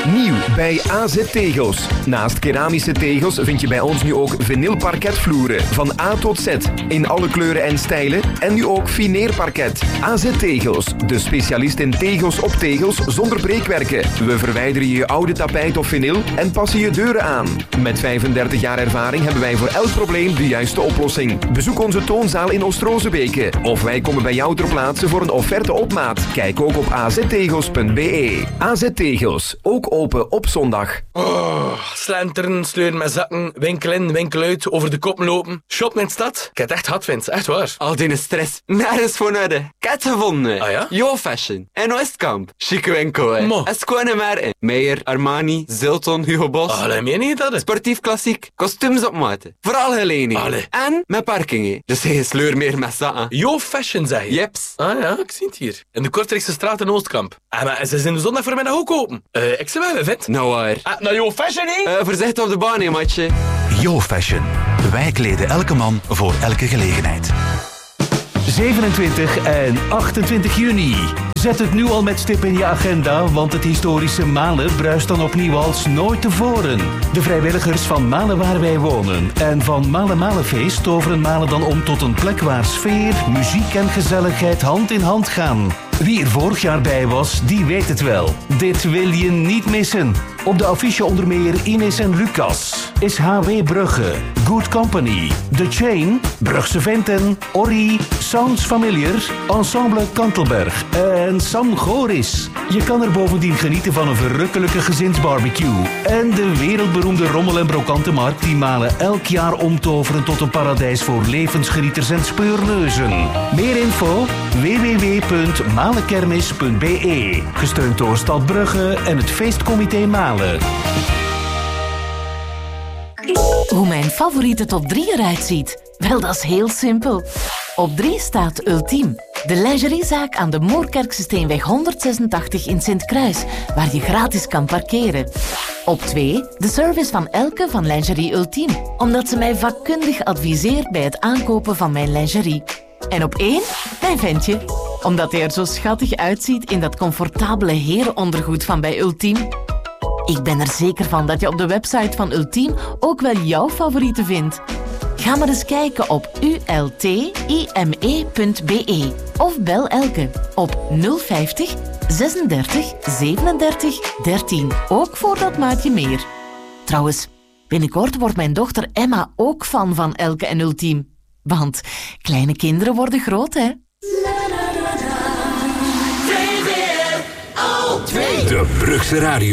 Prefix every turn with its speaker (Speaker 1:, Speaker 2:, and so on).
Speaker 1: Nieuw bij AZ Tegels. Naast keramische tegels vind je bij ons nu ook vinylparketvloeren. Van A tot Z. In alle kleuren en stijlen. En nu ook fineerparket. AZ Tegels. De specialist in tegels op tegels zonder breekwerken. We verwijderen je oude tapijt of vinyl en passen je deuren aan. Met 35 jaar ervaring hebben wij voor elk probleem de juiste oplossing. Bezoek onze toonzaal in Oost-Rozenbeke. Of wij komen bij jou ter plaatse voor een offerte op maat. Kijk ook op aztegels.be. AZ Tegels. Ook open op zondag.
Speaker 2: Slenteren, sleuren met zakken, winkel in, winkel uit, over de kop lopen. Shoppen in de stad. Ik heb het echt hard, Vince. Echt waar.
Speaker 3: Al die stress. Nergens voor nodig. Ik heb het gevonden.
Speaker 2: Ah ja?
Speaker 3: Yo Fashion. En Oostkamp. Chique winkel, hè.
Speaker 2: Mo.
Speaker 3: En schone merken. Meijer, Armani, Zilton, Hugo Boss.
Speaker 2: Allee, meen je dat?
Speaker 3: Sportief klassiek. Kostuums op maat. Vooral gelening.
Speaker 2: Allee.
Speaker 3: En met parking, hè. Dus geen sleur meer met zakken.
Speaker 2: Yo Fashion, zeg je?
Speaker 3: Jeps.
Speaker 2: Ah ja, ik zie het hier. In de Kortrijkse straat in Oostkamp. Maar ze zijn de zondag voor mij nog ook open. Ik zou wel even, Vent.
Speaker 3: Nou waar.
Speaker 2: Nou, Yo Fashion, hè?
Speaker 3: Voorzichtig op de baan, hè, matje.
Speaker 4: Yo Fashion. Wij kleden elke man voor elke gelegenheid. 27 en 28 juni. Zet het nu al met stip in je agenda, want het historische Malen bruist dan opnieuw als nooit tevoren. De vrijwilligers van Malen waar wij wonen en van Malen Malenfeest toveren Malen dan om tot een plek waar sfeer, muziek en gezelligheid hand in hand gaan. Wie er vorig jaar bij was, die weet het wel. Dit wil je niet missen. Op de affiche onder meer Ines en Lucas, is HW Brugge, Good Company, The Chain, Brugse Venten, Orri, Sounds Familiar, Ensemble Kantelberg en Sam Goris. Je kan er bovendien genieten van een verrukkelijke gezinsbarbecue en de wereldberoemde rommel- en brokantenmarkt die Malen elk jaar omtoveren tot een paradijs voor levensgenieters en speurneuzen. Meer info www.malenkermis.be. Gesteund door Stad Brugge en het feestcomité Malen.
Speaker 5: Hoe mijn favoriete top 3 eruit ziet? Wel, dat is heel simpel. Op 3 staat Ultiem, de lingeriezaak aan de Moerkerkse Steenweg 186 in Sint-Kruis, waar je gratis kan parkeren. Op 2 de service van Elke van Lingerie Ultiem, omdat ze mij vakkundig adviseert bij het aankopen van mijn lingerie. En op 1 mijn ventje, omdat hij er zo schattig uitziet in dat comfortabele herenondergoed van bij Ultiem. Ik ben er zeker van dat je op de website van Ultiem ook wel jouw favoriete vindt. Ga maar eens kijken op ultime.be of bel Elke op 050 36 37 13, ook voor dat maatje meer. Trouwens, binnenkort wordt mijn dochter Emma ook fan van Elke en Ultiem. Want kleine kinderen worden groot, hè?
Speaker 4: De Brugse Radio.